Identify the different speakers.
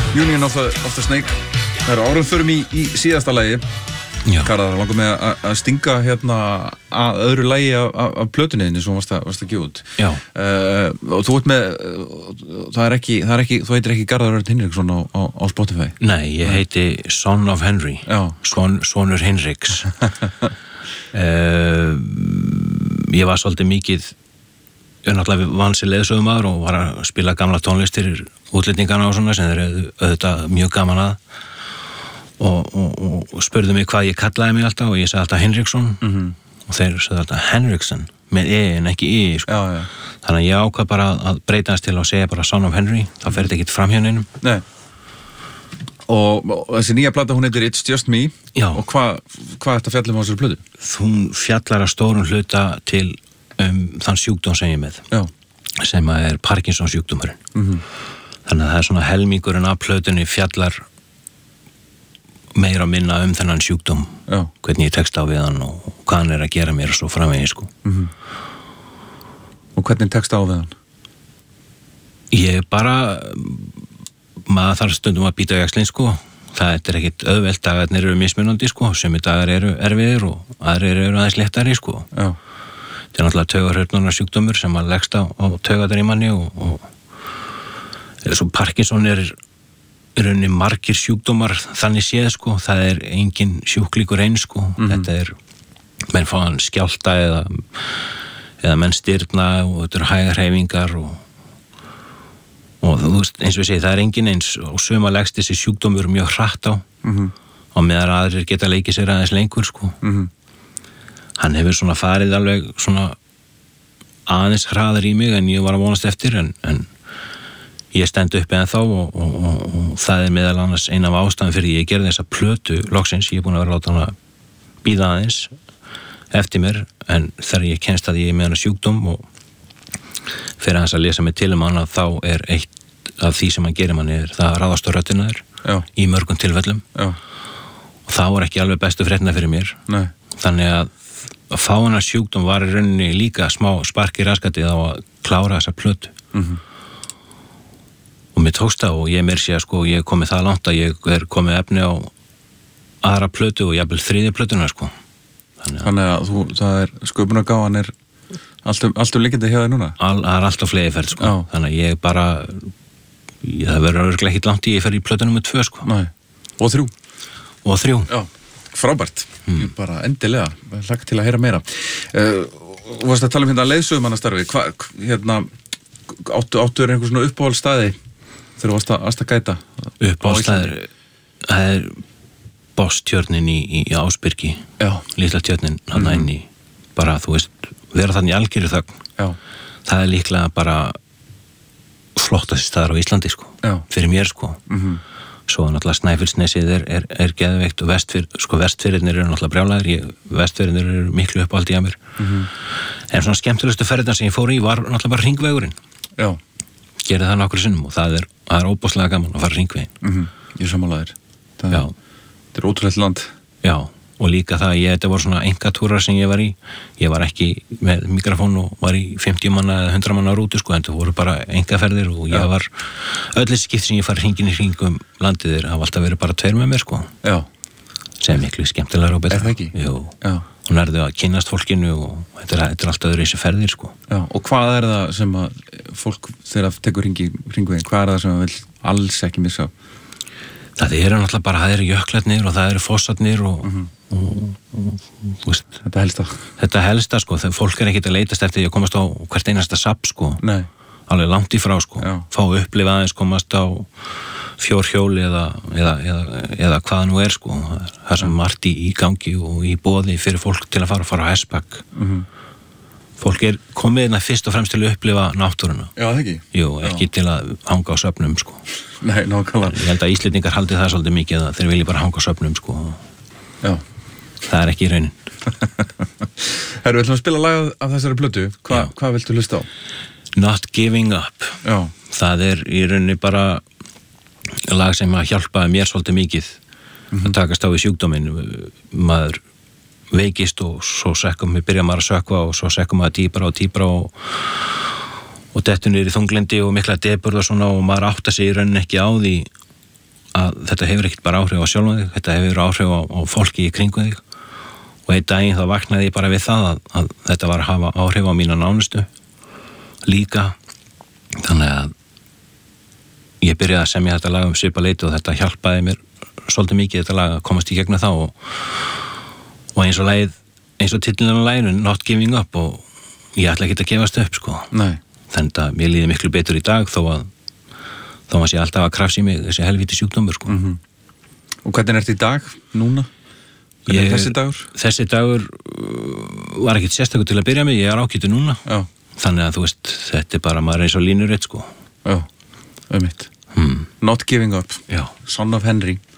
Speaker 1: Union of the Snake. Það árum förum í síðasta lagi. Garðar, langar mig að stinga hérna að öðru lagi af plötunniðinni sem varst að gefa út.
Speaker 2: Já.
Speaker 1: Og þú ert með, þú heitir ekki Garðar Örn Hinriksson á Spotify?
Speaker 2: Nei, ég heiti Son of Henry.
Speaker 1: Já.
Speaker 2: Sonur Hinriks. Ég var svolítið mikið, ég náttúrulega vann sér leiðsögumaður og var að spila gamla tónlistir útlendingana og svona sem þeir auðvitað mjög gaman að og spurðu mig hvað ég kallaði mig alltaf og ég sagði alltaf Hinriksson og þeir sagði alltaf Henriksson með en ekki sko.
Speaker 1: Já.
Speaker 2: Þannig að ég ákvað bara að breyta hans til að segja bara Son of Henry, þá fer þetta ekkert fram hjá neinum.
Speaker 1: Nei. Og þessi nýja plata, hún heitir It's Just Me.
Speaker 2: Já.
Speaker 1: Og hvað þetta fjallum á þessari plötu?
Speaker 2: Hún fjallar að stórum hluta til þann sjúkdóm sem ég með.
Speaker 1: Já.
Speaker 2: Sem er Parkinsons sjúkdómurinn. Þannig að það er svona helmingurinn af plötunni fjallar meira að minna þennan sjúkdóm.
Speaker 1: Já.
Speaker 2: Hvernig ég tekst á við hann og hvað hann er að gera mér og svo framvegis sko.
Speaker 1: Og hvernig tekst á við hann?
Speaker 2: Ég bara maður þarf stundum að bíta á jaxlinn sko. Það er ekkit auðvelt, dagarnir eru mismunandi sko, sumir dagar eru erfiðir og aðrir eru aðeins léttari sko.
Speaker 1: Já.
Speaker 2: Þetta er náttúrulega taugahrörnunar sjúkdómur sem að leggst á taugarnar í manni og svo Parkinson er í rauninni margir sjúkdómar þannig séð sko, það er engin sjúklíkur eins sko, þetta er menn fá hann skjálta eða menn styrna og þetta eru hægar hreyfingar og þú veist, eins og ég segi, það er engin eins og suma leggst þessi sjúkdómur mjög hratt á og meðan aðrir geta leikið sér aðeins lengur sko. Hann hefur svona farið alveg svona aðeins hraðar í mig en ég var að vonast eftir en ég stend upp eða þá og það er meðal annars ein af ástæðum fyrir ég gerði þessa plötu loksins, ég er búin að vera láta hann að bíða aðeins eftir mér en þegar ég kennst að ég er með hann sjúkdóm og fyrir hans að lesa mig til hann þá er eitt af því sem hann gerir manni er það að ráðast á röddina þér í mörgum tilfellum og það var ekki alveg bestu fréttina fyrir mér.
Speaker 1: Nei.
Speaker 2: Þannig að fá hann sjúkdóm var í rauninni líka smá spark í raskatið á að klára þessa plötu og mér tókst það og ég mér sé að sko ég er komið það langt að ég er komið efni á aðra plötu og jafnvel þriðju plötuna sko.
Speaker 1: Þannig að það er sköpunargáfan er alltaf líkindi hjá þér núna?
Speaker 2: Það er alltaf flegiferð sko.
Speaker 1: Já.
Speaker 2: Þannig að ég bara það verður örugglega ekkert langt í ég fer í plötu nummer 2 sko.
Speaker 1: Nei. Og 3. Já, frábært. Ég bara endilega hlakka til að heyra meira. Þú varst að tala hérna leiðsögumannastarfi. Hérna áttu einhver svona uppáhaldsstaði þegar þú varst að gæta?
Speaker 2: Uppáhaldsstaður, það er Bosstjörnin í Ásbyrgi.
Speaker 1: Já.
Speaker 2: Litla tjörnin hann inn í bara, þú veist, vera þannig algjörðu þögn.
Speaker 1: Já. Það
Speaker 2: er líklega bara flottasti staðar á Íslandi sko.
Speaker 1: Já.
Speaker 2: Fyrir mér sko. Svo náttúrulega Snæfellsnesið er geðveikt og vestfirðirnir eru náttúrulega brjálæðir, vestfirðirnir eru miklu uppáldi að mér. En svona skemmtilegustu ferðirnar sem ég fór í var náttúrulega bara hringvegurinn.
Speaker 1: Já.
Speaker 2: Gerði það nokkru sinnum og það er óbúslega gaman að fara hringveginn.
Speaker 1: Ég er sammálaður. Þetta er ótrúlegt land.
Speaker 2: Já, og líka þetta voru svona einkatúrar sem ég var í. Ég var ekki með mikrofón og var í 50 manna eða 100 manna rútu sko, en það voru bara einkaferðir og ég var öll þessi skipt sem ég fari hringin í hringum landið hafa alltaf verið bara 2 með mér sko.
Speaker 1: Já.
Speaker 2: Sem er miklu skemmtilegra og betra.
Speaker 1: Er það ekki?
Speaker 2: Jú.
Speaker 1: Já.
Speaker 2: Hún erðu að kynnast fólkinu og þetta er alltaf öðru þessi ferðir sko.
Speaker 1: Já, og hvað er það sem að fólk þegar það tekur hringveginn, hvað er það sem það vil alls ekki missa?
Speaker 2: Það eru náttúrulega bara, það eru jöklarnir og það eru fossarnir og þú veist. Þetta helsta sko, þegar fólk er ekkert að leitast eftir því að komast á hvert einasta safn sko.
Speaker 1: Nei.
Speaker 2: Alveg langt í frá sko.
Speaker 1: Já.
Speaker 2: Fá upplifa aðeins komast á fjórhjóli eða hvað nú er sko. Það sem margt í gangi og í boði fyrir fólk til að fara á hestbak. Fólk er komið inn að fyrst og fremst til að upplifa náttúruna.
Speaker 1: Já, það ekki?
Speaker 2: Jú, ekki til að hanga á söfnum sko.
Speaker 1: Nei, nákvæmlega.
Speaker 2: Ég held að Íslendingar haldi það svolítið mikið að þeir vilja bara hanga á söfnum sko.
Speaker 1: Já.
Speaker 2: Það er ekki í raunin.
Speaker 1: Herru, við ætlum að spila lag af þessari plötu. Hvað viltu hlusta á?
Speaker 2: Not Giving Up.
Speaker 1: Já.
Speaker 2: Það er í rauninni bara lag sem að hjálpaði mér svolítið mikið að takast á við sjúkdóminn. Maður veikist og svo byrja maður að sökkva og svo sekkur maður dýpra og dettur niður í þunglindi og mikla deburð og svona og maður áttar sig í rauninni ekki á því að þetta hefur ekkert bara áhrif á sjálfan þig, þetta hefur áhrif á fólki í kringum þig og einn daginn þá vaknaði ég bara við það að þetta var að hafa áhrif á mína nánustu líka, þannig að ég byrjaði að semja þetta lag svipa leyti og þetta hjálpaði mér svolítið mikið þetta lag að komast í gegnum það og eins og titillinn á laginu Not Giving Up og ég ætla ekki að gefast upp sko.
Speaker 1: Nei.
Speaker 2: Þannig að mér líði miklu betur í dag þó að sé alltaf að krafsa í mig þessi helvíti sjúkdómur sko.
Speaker 1: Og hvernig ertu í dag, núna? Hvernig er þessi dagur?
Speaker 2: Þessi dagur var ekkert sérstakur til að byrja með, ég er ágætur núna.
Speaker 1: Já.
Speaker 2: Þannig að þú veist, þetta er bara maður eins og línur eitt sko.
Speaker 1: Já, Not Giving Up.
Speaker 2: Já.
Speaker 1: Son of Henry.